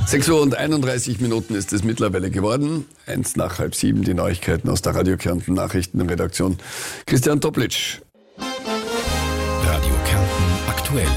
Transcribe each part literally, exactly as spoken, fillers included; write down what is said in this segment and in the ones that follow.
sechs Uhr und einunddreißig Minuten ist es mittlerweile geworden. Eins nach halb sieben, die Neuigkeiten aus der Radio Kärnten Nachrichtenredaktion. Christian Toplitsch. Radio Kärnten aktuell.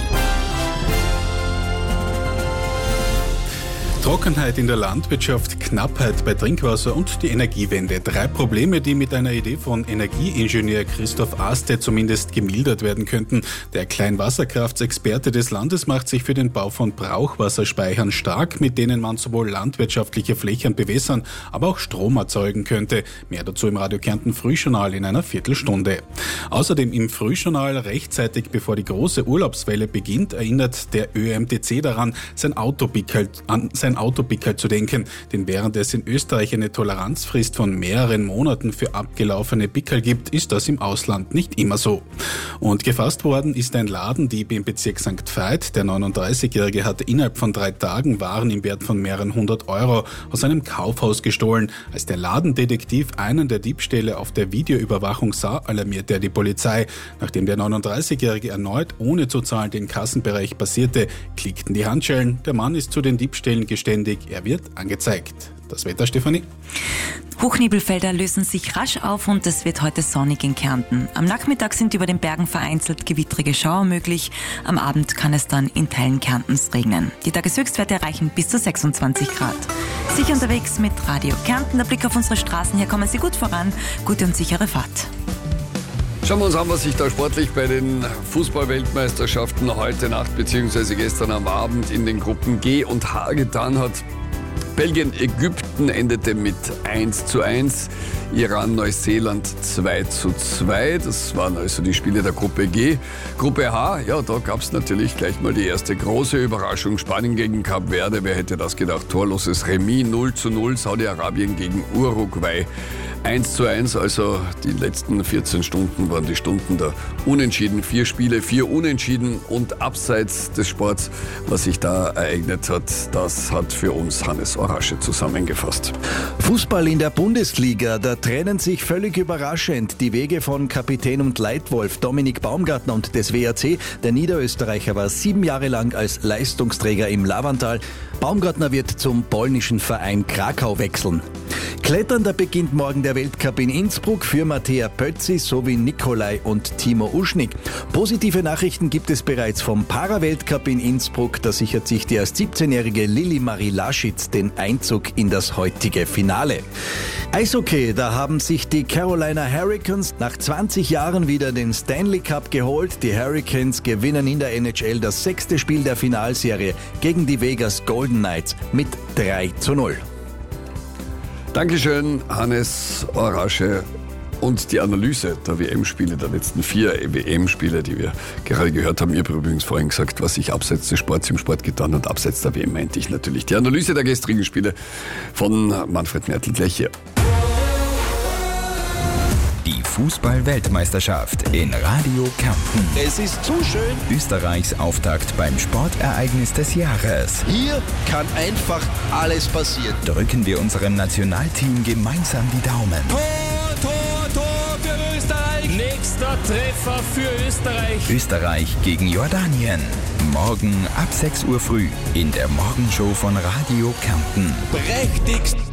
Trockenheit in der Landwirtschaft, Knappheit bei Trinkwasser und die Energiewende. Drei Probleme, die mit einer Idee von Energieingenieur Christoph Aste zumindest gemildert werden könnten. Der Kleinwasserkraftsexperte des Landes macht sich für den Bau von Brauchwasserspeichern stark, mit denen man sowohl landwirtschaftliche Flächen bewässern, aber auch Strom erzeugen könnte. Mehr dazu im Radio Kärnten Frühjournal in einer Viertelstunde. Außerdem im Frühjournal rechtzeitig bevor die große Urlaubswelle beginnt, erinnert der Ö M T C daran, sein Autopickel an sein Autopickel zu denken, denn während es in Österreich eine Toleranzfrist von mehreren Monaten für abgelaufene Pickel gibt, ist das im Ausland nicht immer so. Und gefasst worden ist ein Ladendieb im Bezirk Sankt Veit. Der neununddreißigjährige hatte innerhalb von drei Tagen Waren im Wert von mehreren hundert Euro aus einem Kaufhaus gestohlen. Als der Ladendetektiv einen der Diebstähle auf der Videoüberwachung sah, alarmierte er die Polizei. Nachdem der neununddreißigjährige erneut ohne zu zahlen den Kassenbereich passierte, klickten die Handschellen. Der Mann ist zu den Diebstählen geständig, er wird angezeigt. Das Wetter, Stefanie? Hochnebelfelder lösen sich rasch auf und es wird heute sonnig in Kärnten. Am Nachmittag sind über den Bergen vereinzelt gewittrige Schauer möglich. Am Abend kann es dann in Teilen Kärntens regnen. Die Tageshöchstwerte erreichen bis zu sechsundzwanzig Grad. Sicher unterwegs mit Radio Kärnten. Der Blick auf unsere Straßen. Hier kommen Sie gut voran. Gute und sichere Fahrt. Schauen wir uns an, was sich da sportlich bei den Fußball-Weltmeisterschaften heute Nacht bzw. gestern am Abend in den Gruppen G und H getan hat. Belgien-Ägypten endete mit eins zu eins, Iran-Neuseeland zwei zu zwei. Das waren also die Spiele der Gruppe G. Gruppe H, ja, da gab es natürlich gleich mal die erste große Überraschung. Spanien gegen Kap Verde, wer hätte das gedacht? Torloses Remis, null zu null, Saudi-Arabien gegen Uruguay. eins zu eins, also die letzten vierzehn Stunden waren die Stunden der Unentschieden. Vier Spiele, vier Unentschieden und abseits des Sports, was sich da ereignet hat, das hat für uns Hannes Orasche zusammengefasst. Fußball in der Bundesliga, da trennen sich völlig überraschend die Wege von Kapitän und Leitwolf Dominik Baumgartner und des W A C. Der Niederösterreicher war sieben Jahre lang als Leistungsträger im Lavantal. Baumgartner wird zum polnischen Verein Krakau wechseln. Klettern, da beginnt morgen der Weltcup in Innsbruck für Mattea Pötzi sowie Nikolai und Timo Uschnik. Positive Nachrichten gibt es bereits vom Para-Weltcup in Innsbruck. Da sichert sich die erst siebzehnjährige Lili Marie Laschitz den Einzug in das heutige Finale. Eishockey, da haben sich die Carolina Hurricanes nach zwanzig Jahren wieder den Stanley Cup geholt. Die Hurricanes gewinnen in der N H L das sechste Spiel der Finalserie gegen die Vegas Golden Knights mit drei zu null. Dankeschön, Hannes Orasche. Und die Analyse der W M-Spiele, der letzten vier W M-Spiele, die wir gerade gehört haben. Ich habe übrigens vorhin gesagt, was sich abseits des Sports im Sport getan hat. Abseits der W M meinte ich natürlich. Die Analyse der gestrigen Spiele von Manfred Mertl gleich hier. Die Fußball-Weltmeisterschaft in Radio Kärnten. Es ist zu schön. Österreichs Auftakt beim Sportereignis des Jahres. Hier kann einfach alles passieren. Drücken wir unserem Nationalteam gemeinsam die Daumen. Tor, Tor, Tor für Österreich. Nächster Treffer für Österreich. Österreich gegen Jordanien. Morgen ab sechs Uhr früh in der Morgenshow von Radio Kärnten. Prächtigst